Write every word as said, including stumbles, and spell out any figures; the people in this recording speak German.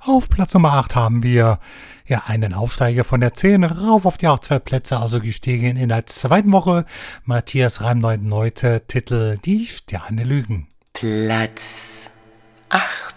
Auf Platz Nummer acht haben wir ja einen Aufsteiger von der zehn rauf auf die acht, zwei Plätze, also gestiegen in der zweiten Woche. Matthias Reim, neunte Titel Die Sterne lügen. Platz acht.